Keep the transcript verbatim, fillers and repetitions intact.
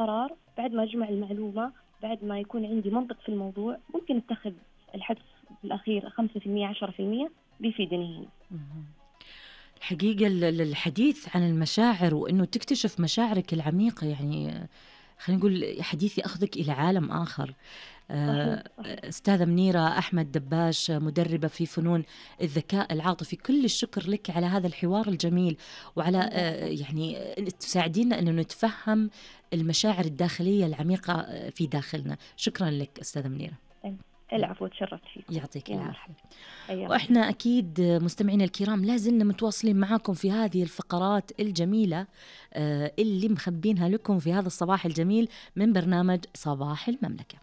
قرار بعد ما أجمع المعلومة، بعد ما يكون عندي منطق في الموضوع، ممكن أتخذ الحدس بالأخير خمسة في المية عشرة في المية بيفيدني هنا. مهم. الحقيقة ال- ال- الحديث عن المشاعر وإنه تكتشف مشاعرك العميقة، يعني خلينا نقول حديث يأخذك إلى عالم آخر. صحيح آه، صحيح. أستاذة منيرة أحمد دباش، مدربة في فنون الذكاء العاطفي، كل الشكر لك على هذا الحوار الجميل، وعلى آه، يعني آه، تساعدينا أنه نتفهم المشاعر الداخلية العميقة آه، في داخلنا. شكرا لك أستاذة منيرة. العفو، تشرفت فيكم. يعطيك يا العافية. أيام. وإحنا أكيد مستمعينا الكرام لازلنا متواصلين معاكم في هذه الفقرات الجميلة آه، اللي مخبينها لكم في هذا الصباح الجميل من برنامج صباح المملكة.